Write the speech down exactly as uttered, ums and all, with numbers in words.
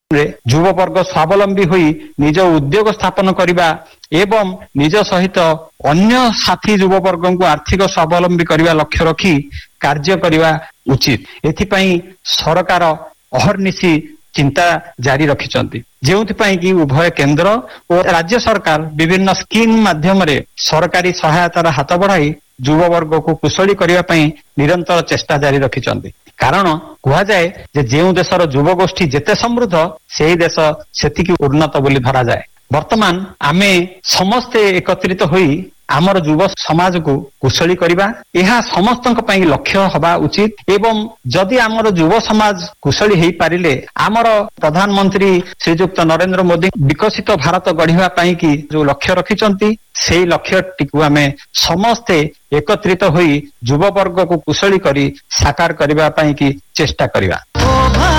ଯୁବବର୍ଗ ସ୍ୱାବଲମ୍ବୀ ହୋଇ ନିଜ ଉଦ୍ୟୋଗ ସ୍ଥାପନ କରିବା ଏବଂ ନିଜ ସହିତ ଅନ୍ୟ ସାଥୀ ଯୁବବର୍ଗଙ୍କୁ ଆର୍ଥିକ ସ୍ୱାବଲମ୍ବୀ କରିବା ଲକ୍ଷ୍ୟ ରଖି କାର୍ଯ୍ୟ କରିବା ଉଚିତ। ଏଥିପାଇଁ ସରକାର ଅହର୍ନିଶି ଚିନ୍ତା ଜାରି ରଖିଛନ୍ତି, ଯେଉଁଥିପାଇଁ କି ଉଭୟ କେନ୍ଦ୍ର ଓ ରାଜ୍ୟ ସରକାର ବିଭିନ୍ନ ସ୍କିମ୍ ମାଧ୍ୟମରେ ସରକାରୀ ସହାୟତାର ହାତ ବଢାଇ ଯୁବବର୍ଗକୁ କୁଶଳୀ କରିବା ପାଇଁ ନିରନ୍ତର ଚେଷ୍ଟା ଜାରି ରଖିଛନ୍ତି। କାରଣ କୁହାଯାଏ ଯେ ଯେଉଁ ଦେଶର ଯୁବଗୋଷ୍ଠୀ ଯେତେ ସମୃଦ୍ଧ ସେହି ଦେଶ ସେତିକି ଉନ୍ନତ ବୋଲି ଧରାଯାଏ। ବର୍ତ୍ତମାନ ଆମେ ସମସ୍ତେ ଏକତ୍ରିତ ହୋଇ ଆମର ଯୁବ ସମାଜକୁ କୁଶଳୀ କରିବା, ଏହା ସମସ୍ତଙ୍କ ପାଇଁ ଲକ୍ଷ୍ୟ ହେବା ଉଚିତ। ଏବଂ ଯଦି ଆମର ଯୁବ ସମାଜ କୁଶଳୀ ହେଇପାରିଲେ ଆମର ପ୍ରଧାନମନ୍ତ୍ରୀ ଶ୍ରୀଯୁକ୍ତ ନରେନ୍ଦ୍ର ମୋଦି ବିକଶିତ ଭାରତ ଗଢିବା ପାଇଁ କି ଯୋଉ ଲକ୍ଷ୍ୟ ରଖିଛନ୍ତି ସେଇ ଲକ୍ଷ୍ୟଟିକୁ ଆମେ ସମସ୍ତେ ଏକତ୍ରିତ ହୋଇ ଯୁବବର୍ଗକୁ କୁଶଳୀ କରି ସାକାର କରିବା ପାଇଁ କି ଚେଷ୍ଟା କରିବା।